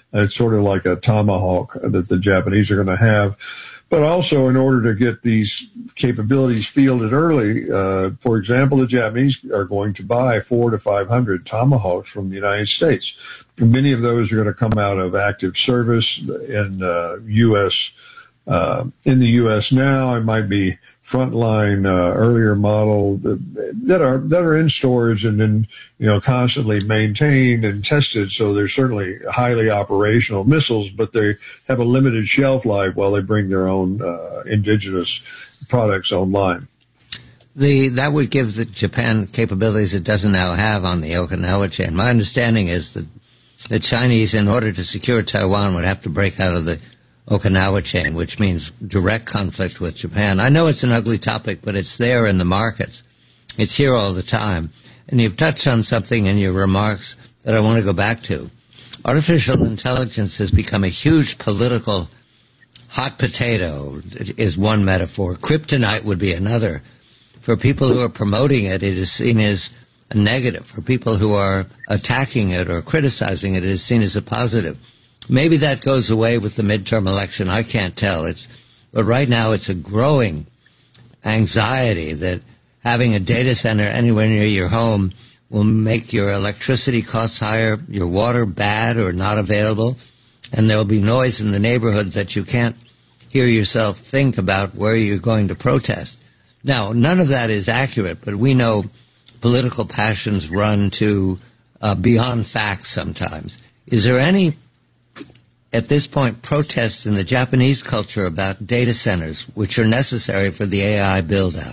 It's sort of like a tomahawk that the Japanese are going to have. But also, in order to get these capabilities fielded early, for example, the Japanese are going to buy 400 to 500 Tomahawks from the United States. And many of those are going to come out of active service in U.S. In the U.S. now. It might be frontline, earlier model that are in storage and then constantly maintained and tested. So they're certainly highly operational missiles, but they have a limited shelf life while they bring their own indigenous products online. That would give the Japan capabilities it doesn't now have on the Okinawa chain. My understanding is that the Chinese, in order to secure Taiwan, would have to break out of the Okinawa chain, which means direct conflict with Japan. I know it's an ugly topic, but it's there in the markets. It's here all the time. And you've touched on something in your remarks that I want to go back to. Artificial intelligence has become a huge political hot potato, is one metaphor. Kryptonite would be another. For people who are promoting it, it is seen as a negative. For people who are attacking it or criticizing it, it is seen as a positive. Maybe that goes away with the midterm election. I can't tell. But right now it's a growing anxiety that having a data center anywhere near your home will make your electricity costs higher, your water bad or not available, and there will be noise in the neighborhood that you can't hear yourself think about where you're going to protest. Now, none of that is accurate, but we know political passions run to beyond facts sometimes. Is there any, at this point, protests in the Japanese culture about data centers, which are necessary for the AI build-out?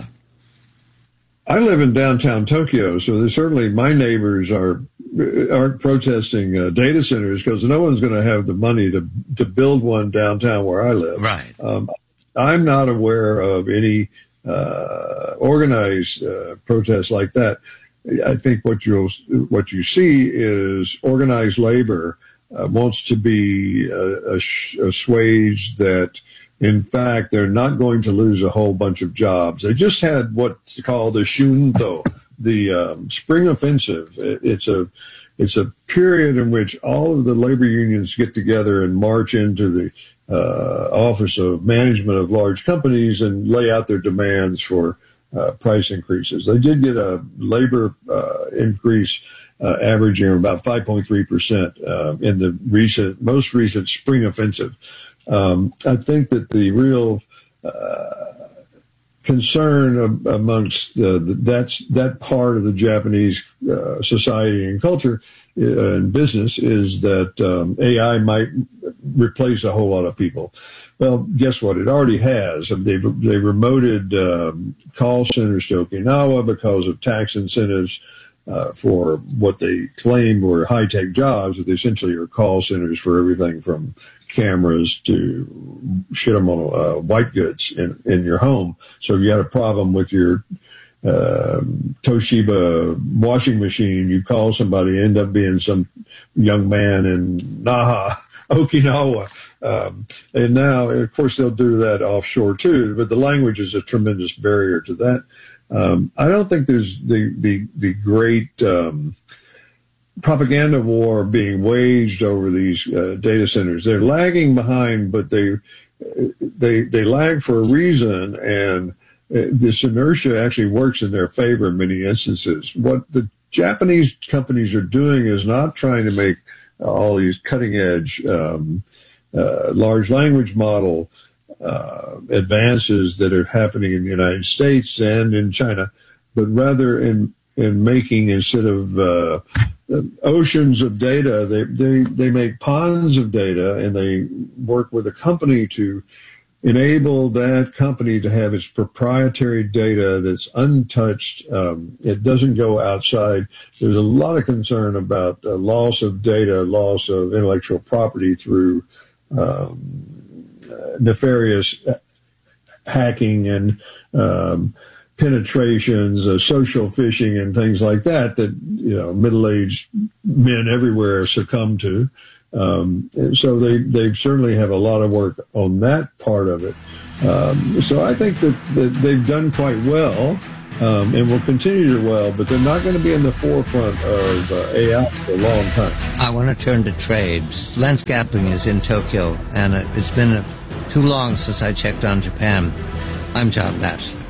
I live in downtown Tokyo, so there's certainly my neighbors aren't protesting data centers because no one's going to have the money to build one downtown where I live. Right. I'm not aware of any organized protests like that. I think what you see is organized labor wants to be assuaged that, in fact, they're not going to lose a whole bunch of jobs. They just had what's called the Shunto, the spring offensive. It's a period in which all of the labor unions get together and march into the Office of Management of large companies and lay out their demands for price increases. They did get a labor increase averaging about 5.3% in the most recent spring offensive. I think that the real concern amongst that part of the Japanese society and culture and business is that AI might replace a whole lot of people. Well, guess what? It already has. They remoted call centers to Okinawa because of tax incentives for what they claim were high-tech jobs, that essentially are call centers for everything from cameras to shit them on white goods in your home. So if you had a problem with your Toshiba washing machine, you call somebody, end up being some young man in Naha, Okinawa. And now, of course, they'll do that offshore too, but the language is a tremendous barrier to that. I don't think there's the great propaganda war being waged over these data centers. They're lagging behind, but they lag for a reason, and this inertia actually works in their favor in many instances. What the Japanese companies are doing is not trying to make all these cutting-edge large language model advances that are happening in the United States and in China, but rather in making, instead of oceans of data, they make ponds of data, and they work with a company to enable that company to have its proprietary data that's untouched. It doesn't go outside. There's a lot of concern about loss of data, loss of intellectual property through nefarious hacking and penetrations, social phishing, and things like that middle-aged men everywhere succumb to. So they certainly have a lot of work on that part of it. So I think that they've done quite well. and will continue to do well, but they're not going to be in the forefront of AI for a long time. I want to turn to trade. Lance Gapling is in Tokyo, and it's been too long since I checked on Japan. I'm John Batchelor.